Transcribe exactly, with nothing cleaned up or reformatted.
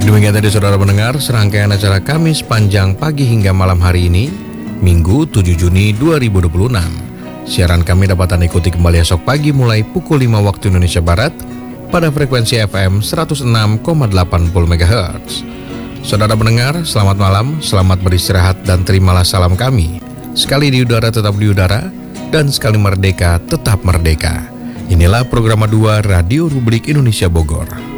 Demikian tadi saudara mendengar serangkaian acara kami sepanjang pagi hingga malam hari ini, Minggu tujuh Juni dua ribu dua puluh enam. Siaran kami dapat Anda ikuti kembali esok pagi mulai pukul lima waktu Indonesia Barat pada frekuensi F M seratus enam koma delapan puluh megahertz. Saudara mendengar, selamat malam, selamat beristirahat dan terimalah salam kami. Sekali di udara tetap di udara, dan sekali merdeka tetap merdeka. Inilah program dua Radio Republik Indonesia Bogor.